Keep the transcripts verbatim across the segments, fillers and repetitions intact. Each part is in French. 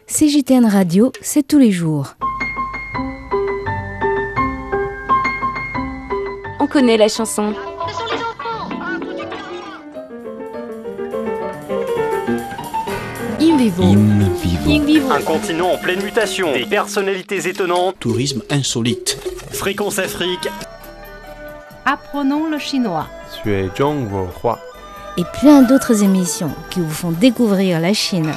C J T N Radio, c'est tous les jours. On connaît la chanson. Ce sont les enfants. In vivo. In vivo. In vivo. Un continent en pleine mutation, des personnalités étonnantes, Tourisme insolite. Fréquence Afrique. Apprenons le chinois. Et plein d'autres émissions qui vous font découvrir la Chine.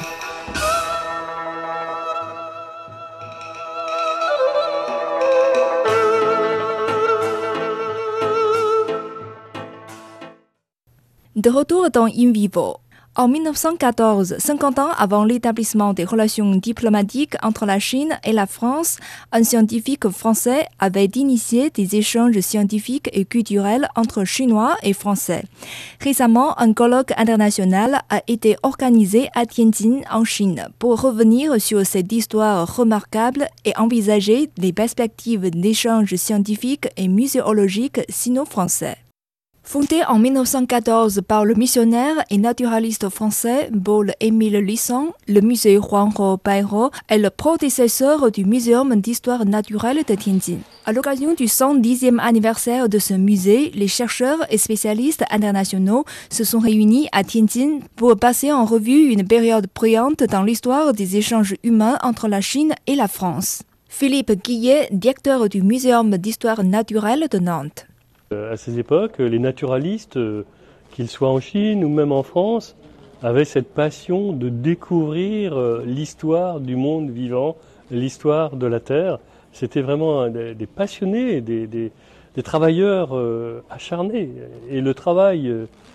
De retour dans In Vivo. En dix-neuf cent quatorze, cinquante ans avant l'établissement des relations diplomatiques entre la Chine et la France, un scientifique français avait initié des échanges scientifiques et culturels entre Chinois et Français. Récemment, un colloque international a été organisé à Tianjin, en Chine, pour revenir sur cette histoire remarquable et envisager les perspectives d'échanges scientifiques et muséologiques sino-français. Fondé en dix-neuf cent quatorze par le missionnaire et naturaliste français Paul-Émile Lisson, le musée Huanghe-Baihe est le prédécesseur du Muséum d'histoire naturelle de Tianjin. À l'occasion du cent dixième anniversaire de ce musée, les chercheurs et spécialistes internationaux se sont réunis à Tianjin pour passer en revue une période brillante dans l'histoire des échanges humains entre la Chine et la France. Philippe Guillet, directeur du Muséum d'histoire naturelle de Nantes. À ces époques, les naturalistes, qu'ils soient en Chine ou même en France, avaient cette passion de découvrir l'histoire du monde vivant, l'histoire de la Terre. C'était vraiment des, des passionnés, des, des, des travailleurs acharnés. Et le travail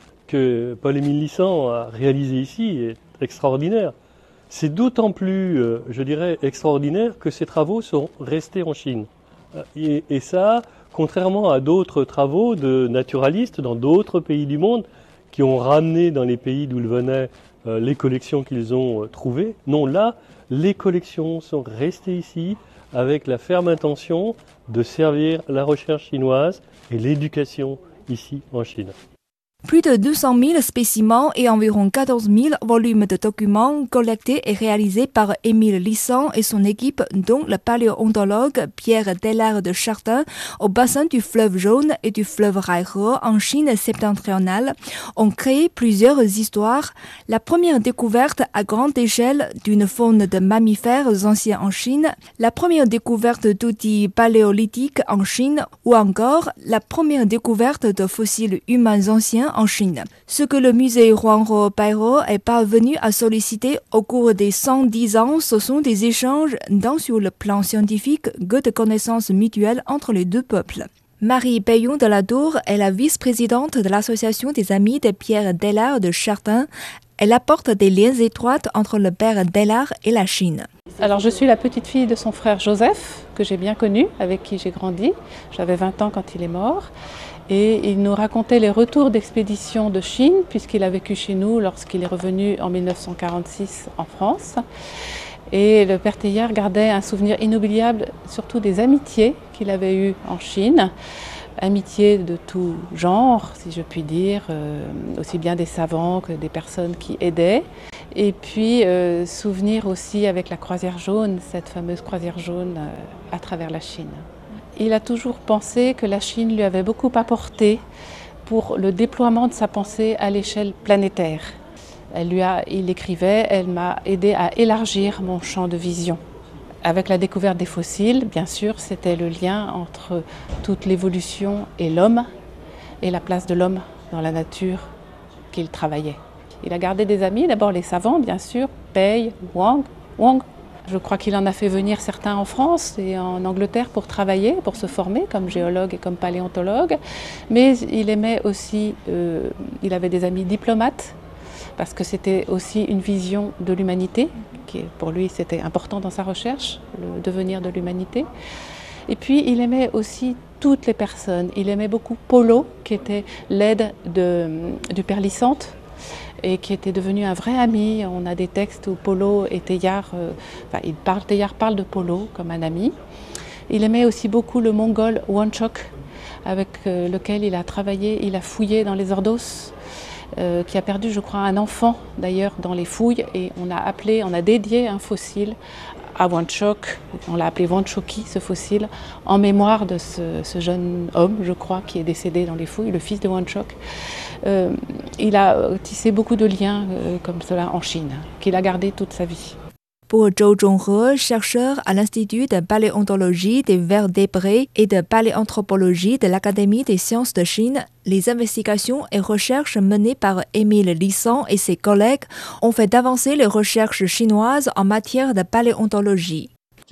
que Paul-Émile Lisson a réalisé ici est extraordinaire. C'est d'autant plus, je dirais, extraordinaire que ces travaux sont restés en Chine. Et, et ça, contrairement à d'autres travaux de naturalistes dans d'autres pays du monde qui ont ramené dans les pays d'où ils venaient euh, les collections qu'ils ont euh, trouvées, non, là, les collections sont restées ici avec la ferme intention de servir la recherche chinoise et l'éducation ici en Chine. Plus de deux cent mille spécimens et environ quatorze mille volumes de documents collectés et réalisés par Émile Lisson et son équipe, dont le paléontologue Pierre Delaire de Chartin, au bassin du fleuve Jaune et du fleuve Raihe en Chine septentrionale, ont créé plusieurs histoires. La première découverte à grande échelle d'une faune de mammifères anciens en Chine, la première découverte d'outils paléolithiques en Chine ou encore la première découverte de fossiles humains anciens en Chine. Ce que le musée Huanghe-Baihe est parvenu à solliciter au cours des cent dix ans, ce sont des échanges tant sur le plan scientifique que de connaissances mutuelles entre les deux peuples. Marie Payon de la Tour est la vice-présidente de l'association des amis de Pierre Delaire de Chartin. Elle apporte des liens étroits entre le père Delaire et la Chine. Alors je suis la petite fille de son frère Joseph, que j'ai bien connu, avec qui j'ai grandi. J'avais vingt ans quand il est mort. Et il nous racontait les retours d'expédition de Chine, puisqu'il a vécu chez nous lorsqu'il est revenu en dix-neuf cent quarante-six en France. Et le père Teilhard gardait un souvenir inoubliable, surtout des amitiés qu'il avait eues en Chine. Amitiés de tout genre, si je puis dire, euh, aussi bien des savants que des personnes qui aidaient. Et puis, euh, souvenir aussi avec la croisière jaune, cette fameuse croisière jaune euh, à travers la Chine. Il a toujours pensé que la Chine lui avait beaucoup apporté pour le déploiement de sa pensée à l'échelle planétaire. Elle lui a, il écrivait, elle m'a aidé à élargir mon champ de vision. Avec la découverte des fossiles, bien sûr, c'était le lien entre toute l'évolution et l'homme, et la place de l'homme dans la nature qu'il travaillait. Il a gardé des amis, d'abord les savants, bien sûr, Pei, Wang, Wang. Je crois qu'il en a fait venir certains en France et en Angleterre pour travailler, pour se former comme géologue et comme paléontologue. Mais il aimait aussi, euh, il avait des amis diplomates, parce que c'était aussi une vision de l'humanité, qui pour lui c'était important dans sa recherche, le devenir de l'humanité. Et puis il aimait aussi toutes les personnes. Il aimait beaucoup Polo, qui était l'aide de, du père Lissante, et qui était devenu un vrai ami. On a des textes où Polo et Teilhard, euh, enfin, il parle, Teilhard parle de Polo comme un ami. Il aimait aussi beaucoup le mongol Wanchok, avec euh, lequel il a travaillé, il a fouillé dans les Ordos. euh, qui a perdu, je crois, un enfant d'ailleurs dans les fouilles, et on a appelé, on a dédié un fossile à Wauchope, on l'a appelé Wanchoki, ce fossile, en mémoire de ce, ce jeune homme, je crois, qui est décédé dans les fouilles, le fils de Wauchope. Euh, il a tissé beaucoup de liens euh, comme cela en Chine, qu'il a gardé toute sa vie. Pour Zhou Zhonghe, chercheur à l'Institut de paléontologie des vertébrés et de paléanthropologie de l'Académie des sciences de Chine, les investigations et recherches menées par Émile Lisson et ses collègues ont fait avancer les recherches chinoises en matière de paléontologie.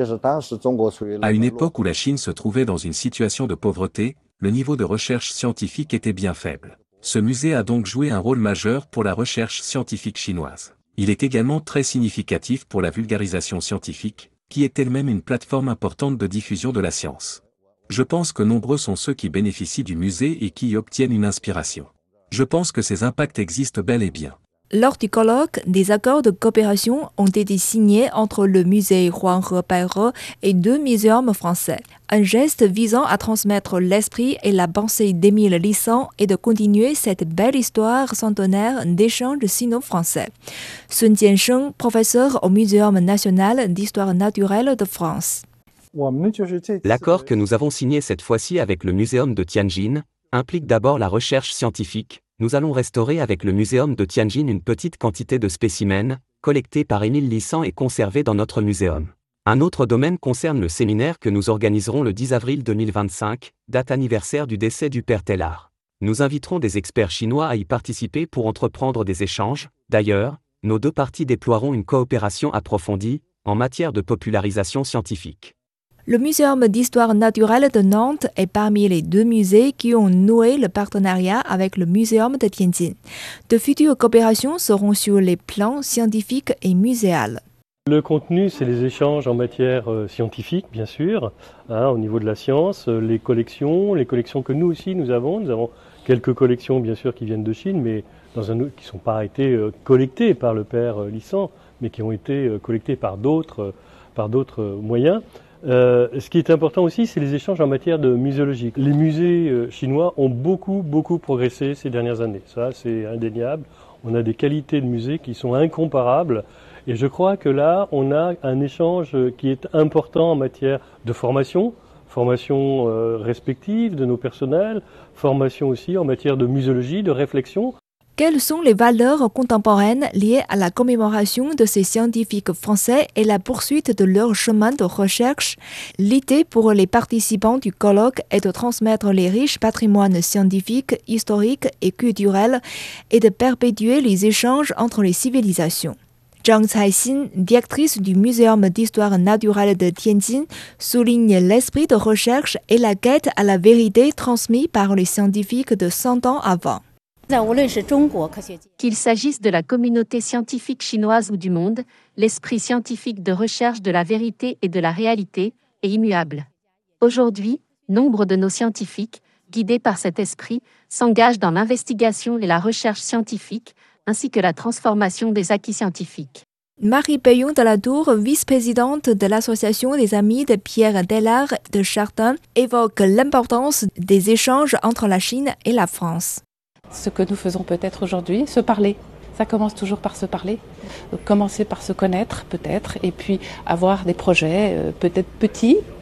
À une époque où la Chine se trouvait dans une situation de pauvreté, le niveau de recherche scientifique était bien faible. Ce musée a donc joué un rôle majeur pour la recherche scientifique chinoise. Il est également très significatif pour la vulgarisation scientifique, qui est elle-même une plateforme importante de diffusion de la science. Je pense que nombreux sont ceux qui bénéficient du musée et qui y obtiennent une inspiration. Je pense que ces impacts existent bel et bien. Lors du colloque, des accords de coopération ont été signés entre le musée Huanghe-Paihe et deux muséums français. Un geste visant à transmettre l'esprit et la pensée d'Émile Lisson et de continuer cette belle histoire centenaire d'échanges sino-français. Sun Jiansheng, professeur au Muséum national d'histoire naturelle de France. L'accord que nous avons signé cette fois-ci avec le Muséum de Tianjin implique d'abord la recherche scientifique. Nous allons restaurer avec le Muséum de Tianjin une petite quantité de spécimens, collectés par Émile Lisson et conservés dans notre muséum. Un autre domaine concerne le séminaire que nous organiserons le dix avril deux mille vingt-cinq, date anniversaire du décès du père Teilhard. Nous inviterons des experts chinois à y participer pour entreprendre des échanges. D'ailleurs, nos deux parties déploieront une coopération approfondie en matière de popularisation scientifique. Le Muséum d'histoire naturelle de Nantes est parmi les deux musées qui ont noué le partenariat avec le Muséum de Tianjin. De futures coopérations seront sur les plans scientifiques et muséals. Le contenu, c'est les échanges en matière euh, scientifique, bien sûr, hein, au niveau de la science, euh, les collections, les collections que nous aussi nous avons. Nous avons quelques collections, bien sûr, qui viennent de Chine, mais dans un, qui ne sont pas été euh, collectées par le père euh, Lisson, mais qui ont été euh, collectées par d'autres, euh, par d'autres euh, moyens. Euh, ce qui est important aussi, c'est les échanges en matière de muséologie. Les musées euh, chinois ont beaucoup, beaucoup progressé ces dernières années. Ça, c'est indéniable. On a des qualités de musées qui sont incomparables. Et je crois que là, on a un échange qui est important en matière de formation, formation euh, respective de nos personnels, formation aussi en matière de muséologie, de réflexion. Quelles sont les valeurs contemporaines liées à la commémoration de ces scientifiques français et la poursuite de leur chemin de recherche? L'idée pour les participants du colloque est de transmettre les riches patrimoines scientifiques, historiques et culturels et de perpétuer les échanges entre les civilisations. Zhang Caixin, directrice du Muséum d'histoire naturelle de Tianjin, souligne l'esprit de recherche et la quête à la vérité transmise par les scientifiques de cent ans avant. Qu'il s'agisse de la communauté scientifique chinoise ou du monde, l'esprit scientifique de recherche de la vérité et de la réalité est immuable. Aujourd'hui, nombre de nos scientifiques, guidés par cet esprit, s'engagent dans l'investigation et la recherche scientifique, ainsi que la transformation des acquis scientifiques. Marie Payon de la Tour, vice-présidente de l'Association des Amis de Pierre Teilhard de Chardin, évoque l'importance des échanges entre la Chine et la France. Ce que nous faisons peut-être aujourd'hui, se parler. Ça commence toujours par se parler. Commencer par se connaître peut-être, et puis avoir des projets euh, peut-être petits,